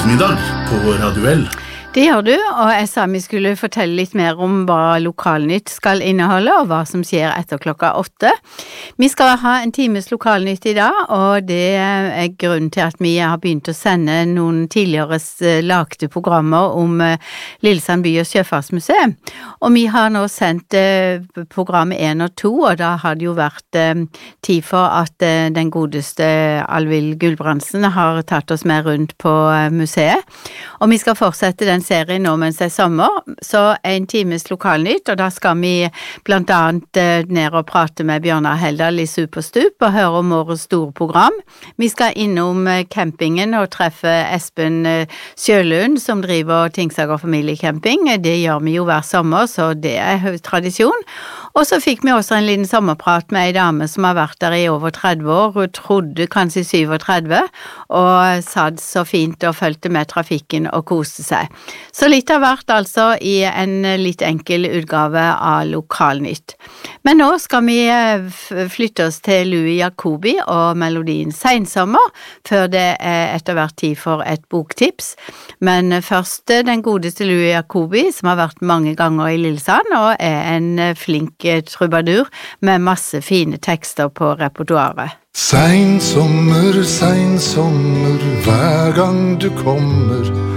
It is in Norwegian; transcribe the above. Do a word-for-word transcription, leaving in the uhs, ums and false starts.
ettermiddag på Radio L. Det gjør du, og jeg sa vi skulle fortelle litt mer om hva Lokalnytt skal inneholde, og hva som skjer etter klokka åtte. Vi skal ha en times Lokalnytt i dag, og det er grunnen til at vi har begynt å sende noen tidligere lagte programmer om Lillesand by- og sjøfartsmuseum. Og vi har nå sendt program én og to, og da har det jo vært tid for at den godeste Alvild Gulbrandsen har tatt oss med rundt på museet. Og vi skal fortsette den serien nå mens det er sommer, så en times Lokalnytt, og da skal vi blant annet ned og prate med Bjørnar Heldal i Superstup og høre om årets store program. Vi skal innom campingen og treffe Espen Sjølund som driver Tingsager familiecamping. Det gjør vi jo hver sommer, så det er tradisjon. Og så fikk vi også en liten sommerprat med en dame som har vært der i over tretti år. Hun trodde kanskje syvogtretti, og satt så fint og følte med trafikken og koste seg. Så litt har vært altså i en litt enkel utgave av Lokalnytt. Men nå skal vi flytte oss til Louis Jacobi og melodien Seinsommer, før det er etter hvert tid for et boktips. Men først den godeste Louis Jacobi, som har vært mange ganger i Lillesand, og er en flink trubadur med masse fine tekster på repertoaret. Seinsommer, seinsommer, hver gang du kommer